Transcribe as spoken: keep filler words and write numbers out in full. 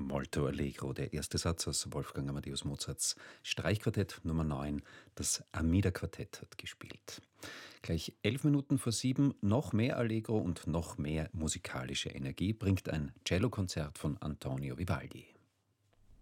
Molto Allegro, der erste Satz aus Wolfgang Amadeus Mozarts Streichquartett Nummer neun, das Armida-Quartett hat gespielt. Gleich elf Minuten vor sieben, noch mehr Allegro und noch mehr musikalische Energie bringt ein Cellokonzert von Antonio Vivaldi.